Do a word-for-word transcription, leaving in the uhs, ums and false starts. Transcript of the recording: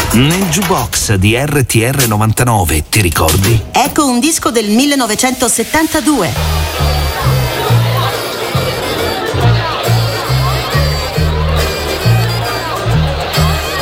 Nel jukebox di R T R novantanove, ti ricordi? Ecco un disco del millenovecentosettantadue.